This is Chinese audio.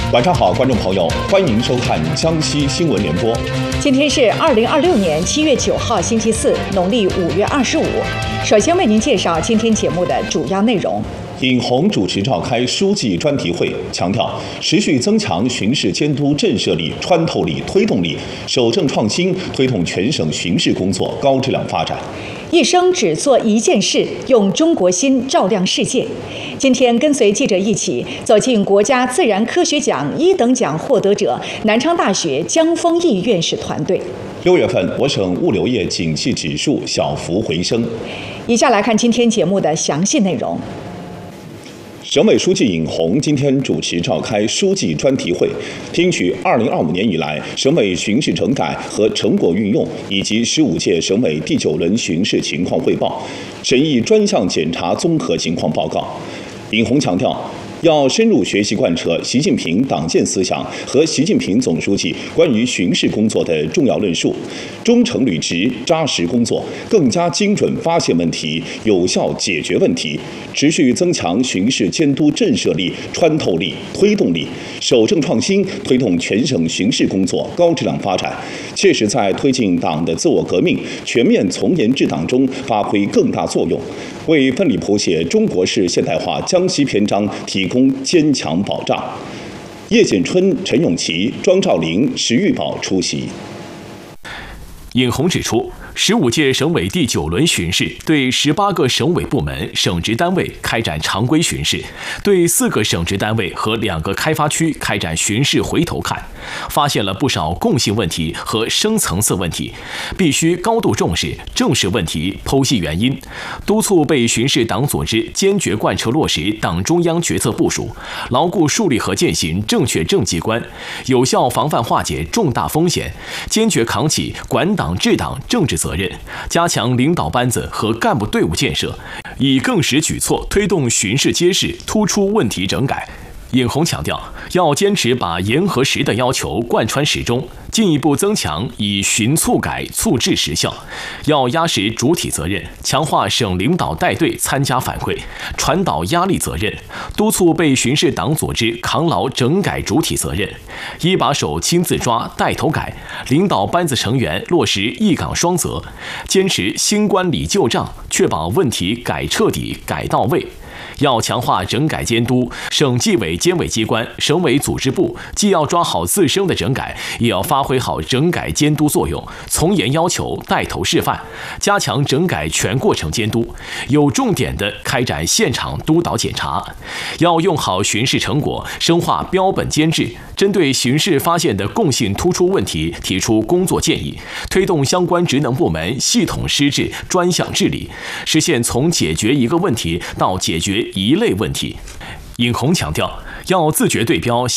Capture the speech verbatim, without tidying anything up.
晚上好，观众朋友，欢迎收看江西新闻联播。 今天是二零二六年七月九号，星期四，农历五月二十五。首先为您介绍今天节目的主要内容。 尹洪主持召开书记专题会，强调持续增强巡视监督震慑力、穿透力、推动力，守正创新，推动全省巡视工作高质量发展。 一生只做一件事，用中国心照亮世界。今天跟随记者一起走进国家自然科学奖一等奖获得者南昌大学江丰毅院士团队。 六月份，我省物流业景气指数小幅回升。 以下来看今天节目的详细内容。 省委书记尹洪今天主持召开书记专题会，听取二零二五年以来省委巡视整改和成果运用以及十五届省委第九轮巡视情况汇报，审议专项检查综合情况报告。尹洪强调，要深入学习贯彻习近平党建思想和习近平总书记关于巡视工作的重要论述，忠诚履职、扎实工作，更加精准发现问题，有效解决问题，持续增强巡视监督震慑力、穿透力、推动力，守正创新，推动全省巡视工作高质量发展，切实在推进党的自我革命、全面从严治党中发挥更大作用，为奋力谱写中国式现代化江西篇章提供坚强保障。叶简春、陈永琪、庄兆林、石玉宝出席。 尹洪指出，十五届省委第九轮巡视对十八个省委部门、省直单位开展常规巡视，对四个省直单位和两个开发区开展巡视回头看，发现了不少共性问题和深层次问题，必须高度重视，正视问题，剖析原因，督促被巡视党组织坚决贯彻落实党中央决策部署，牢固树立和践行正确政绩观，有效防范化解重大风险，坚决扛起管党治党政治责任，加强领导班子和干部队伍建设，以更实举措推动巡视揭示突出问题整改。尹洪强调，要坚持把严和实的要求贯穿始终，进一步增强以巡促改、促治实效，要压实主体责任，强化省领导带队参加反馈，传导压力责任，督促被巡视党组织扛牢整改主体责任，一把手亲自抓、带头改，领导班子成员落实一岗双责，坚持新官理旧账，确保问题改彻底、改到位。要强化整改监督，省纪委监委机关、省委组织部既要抓好自身的整改，也要发挥好整改监督作用，从严要求，带头示范，加强整改全过程监督，有重点地开展现场督导检查。要用好巡视成果，深化标本监制，针对巡视发现的共性突出问题提出工作建议，推动相关职能部门系统施治、专项治理，实现从解决一个问题到解决一类问题。尹洪强调，要自觉对标